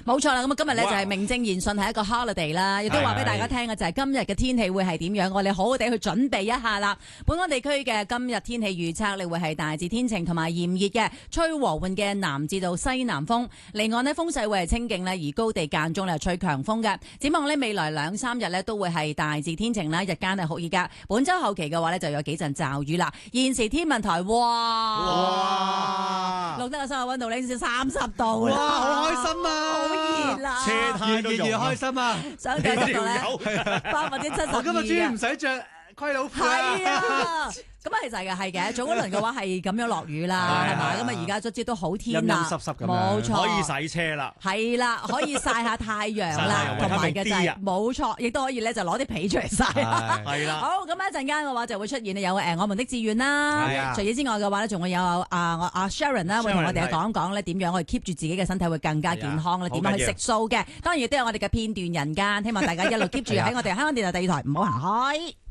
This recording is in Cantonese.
冇錯啦，咁今日咧就係名正言順係一個 holiday 啦，亦都話俾大家聽嘅就係今日嘅天氣會係點樣，我哋好好地去準備一下啦。本港地區嘅今日天氣預測，你會係大致天晴同埋炎熱嘅，吹和緩嘅南至到西南風，離岸呢風勢會係清勁咧，而高地間中咧吹強風嘅。展望呢未來2-3日呢都會係大致天晴啦，日間係酷熱噶。本週後期嘅話呢就有幾陣驟雨啦。現時天文台哇錄得個室外溫度呢30度啦， 好開心啊！ 好熱啦， 車胎都用，越開心啊！ 相對濕度咧72%， 我今日終於唔使着龜佬褲係啊！咁啊，其實係嘅，早嗰輪嘅話係咁樣落雨啦，係嘛？咁啊，而家卒之都好天啦， 陰濕濕咁樣， 冇錯， 可以洗車啦， 係啦，可以曬下太陽啦，同埋嘅就係冇錯，亦都可以咧就攞啲被出嚟曬啦， 係啦。 好，咁一陣間嘅話就會出現有我們的志願啦，除此之外嘅話咧，仲會有阿 Sharon 啦，會同我哋講講咧點樣去 keep 住自己嘅身體會更加健康咧，點樣去食素嘅，當然亦都有我哋嘅片段人間，希望大家一路 keep 住喺我哋香港電台第2台，唔好行開。